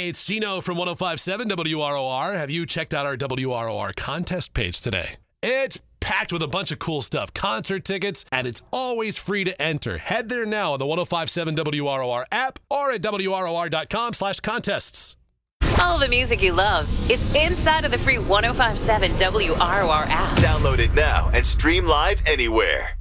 Hey, it's Gino from 105.7 WROR. Have you checked out our WROR contest page today? It's packed with a bunch of cool stuff, concert tickets, and it's always free to enter. Head there now on the 105.7 WROR app or at WROR.com/contests. All the music you love is inside of the free 105.7 WROR app. Download it now and stream live anywhere.